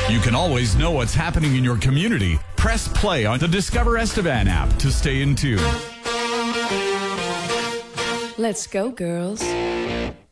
You can always know what's happening in your community. Press play on the Discover Estevan app to stay in tune. Let's go, girls.